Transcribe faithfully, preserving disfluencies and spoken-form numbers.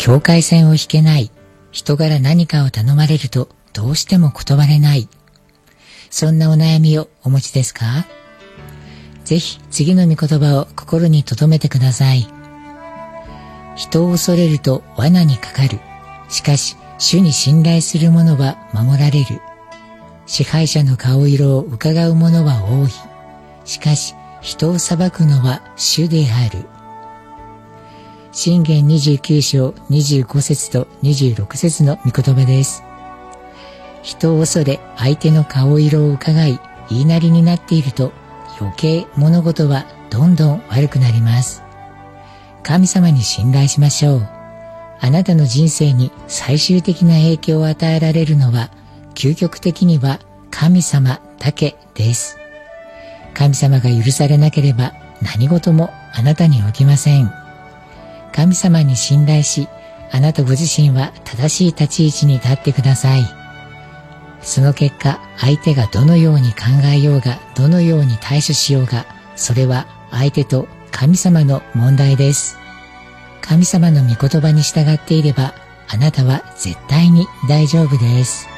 境界線を引けない。人から何かを頼まれるとどうしても断れない。そんなお悩みをお持ちですか？ぜひ次の御言葉を心に留めてください。人を恐れると罠にかかる。しかし主に信頼する者は守られる。支配者の顔色を伺う者は多い。しかし人を裁くのは主である。箴言にじゅうきゅう章にじゅうご節とにじゅうろく節の御言葉です。人を恐れ相手の顔色を伺い言いなりになっていると余計物事はどんどん悪くなります。神様に信頼しましょう。あなたの人生に最終的な影響を与えられるのは究極的には神様だけです。神様が許されなければ何事もあなたに起きません。神様に信頼し、あなたご自身は正しい立ち位置に立ってください。その結果、相手がどのように考えようが、どのように対処しようが、それは相手と神様の問題です。神様の御言葉に従っていれば、あなたは絶対に大丈夫です。